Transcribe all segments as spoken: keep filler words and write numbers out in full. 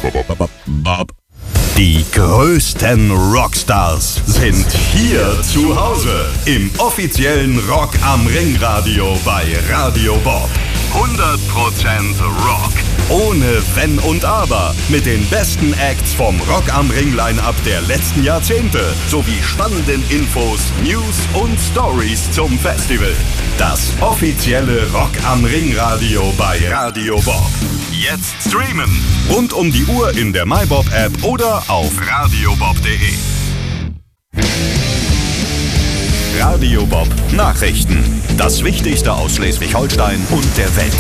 Die größten Rockstars sind hier zu Hause im offiziellen Rock am Ring Radio bei Radio Bob. hundert Prozent Rock. Ohne Wenn und Aber. Mit den besten Acts vom Rock am Ring Line-Up der letzten Jahrzehnte. Sowie spannenden Infos, News und Stories zum Festival. Das offizielle Rock am Ring Radio bei Radio Bob. Jetzt streamen. Rund um die Uhr in der MyBob-App oder auf radiobob punkt de. Radio Bob Nachrichten. Das Wichtigste aus Schleswig-Holstein und der Welt.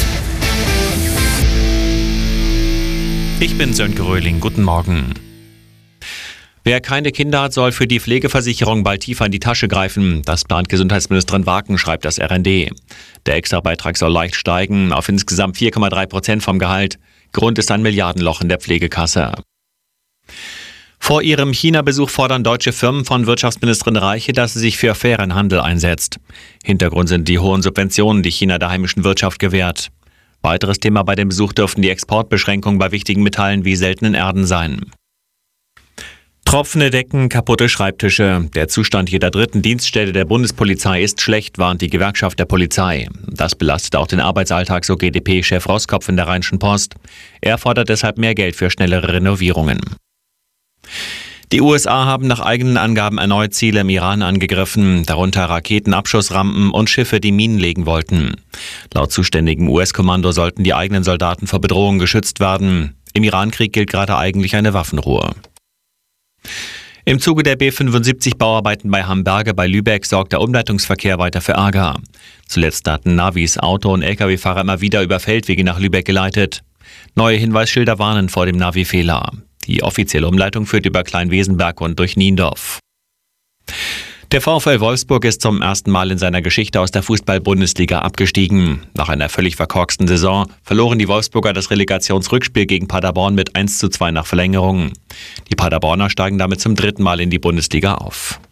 Ich bin Sönke Röhling. Guten Morgen. Wer keine Kinder hat, soll für die Pflegeversicherung bald tiefer in die Tasche greifen. Das plant Gesundheitsministerin Waken, schreibt das R N D. Der Extrabeitrag soll leicht steigen, auf insgesamt vier Komma drei Prozent vom Gehalt. Grund ist ein Milliardenloch in der Pflegekasse. Vor ihrem China-Besuch fordern deutsche Firmen von Wirtschaftsministerin Reiche, dass sie sich für fairen Handel einsetzt. Hintergrund sind die hohen Subventionen, die China der heimischen Wirtschaft gewährt. Weiteres Thema bei dem Besuch dürften die Exportbeschränkungen bei wichtigen Metallen wie seltenen Erden sein. Tropfende Decken, kaputte Schreibtische. Der Zustand jeder dritten Dienststelle der Bundespolizei ist schlecht, warnt die Gewerkschaft der Polizei. Das belastet auch den Arbeitsalltag, so G d P-Chef Roskopf in der Rheinischen Post. Er fordert deshalb mehr Geld für schnellere Renovierungen. Die U S A haben nach eigenen Angaben erneut Ziele im Iran angegriffen, darunter Raketenabschussrampen und Schiffe, die Minen legen wollten. Laut zuständigem U S-Kommando sollten die eigenen Soldaten vor Bedrohungen geschützt werden. Im Irankrieg gilt gerade eigentlich eine Waffenruhe. Im Zuge der B fünfundsiebzig-Bauarbeiten bei Hamberge bei Lübeck sorgt der Umleitungsverkehr weiter für Ärger. Zuletzt hatten Navis, Auto- und L K W-Fahrer immer wieder über Feldwege nach Lübeck geleitet. Neue Hinweisschilder warnen vor dem Navi-Fehler. Die offizielle Umleitung führt über Kleinwesenberg und durch Niendorf. Der VfL Wolfsburg ist zum ersten Mal in seiner Geschichte aus der Fußball-Bundesliga abgestiegen. Nach einer völlig verkorksten Saison verloren die Wolfsburger das Relegationsrückspiel gegen Paderborn mit eins zu zwei nach Verlängerung. Die Paderborner steigen damit zum dritten Mal in die Bundesliga auf.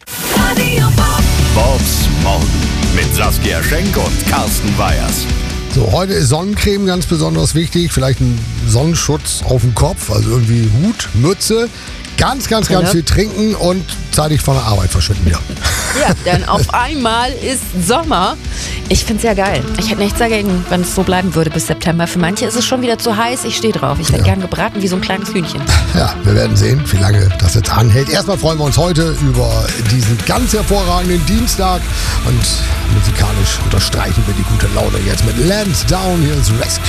Bobs Morgen mit Saskia Schenk und Carsten Weyers. So, heute ist Sonnencreme ganz besonders wichtig. Vielleicht ein Sonnenschutz auf dem Kopf, also irgendwie Hut, Mütze. Ganz, ganz, ganz viel trinken und zeitig von der Arbeit verschwinden wieder. Ja, denn auf einmal ist Sommer. Ich find's ja geil. Ich hätte nichts dagegen, wenn es so bleiben würde bis September. Für manche ist es schon wieder zu heiß. Ich stehe drauf. Ich werde ja. gern gebraten wie so ein kleines Hühnchen. Ja, wir werden sehen, wie lange das jetzt anhält. Erstmal freuen wir uns heute über diesen ganz hervorragenden Dienstag. Und musikalisch unterstreichen wir die gute Laune jetzt mit Lansdowne. Hier ist Rescue.